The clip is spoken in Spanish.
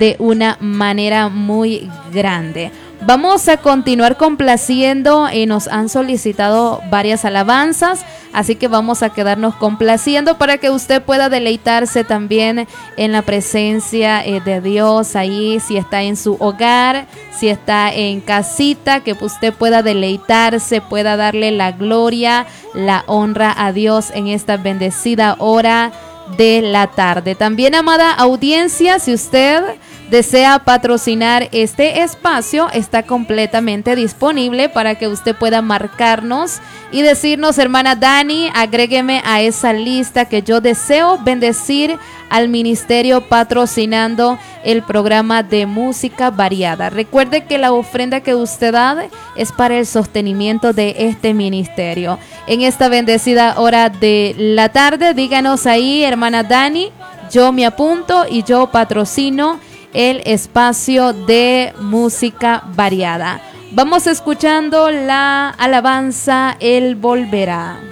de una manera muy grande. Vamos a continuar complaciendo y nos han solicitado varias alabanzas, así que vamos a quedarnos complaciendo para que usted pueda deleitarse también en la presencia de Dios ahí, si está en su hogar, si está en casita, que usted pueda deleitarse, pueda darle la gloria, la honra a Dios en esta bendecida hora de la tarde. También, amada audiencia, si usted desea patrocinar este espacio, está completamente disponible para que usted pueda marcarnos y decirnos: hermana Dani, agrégueme a esa lista que yo deseo bendecir al ministerio patrocinando el programa de música variada. Recuerde que la ofrenda que usted da es para el sostenimiento de este ministerio. En esta bendecida hora de la tarde, díganos ahí: hermana Dani, yo me apunto y yo patrocino el espacio de música variada. Vamos escuchando la alabanza Él volverá.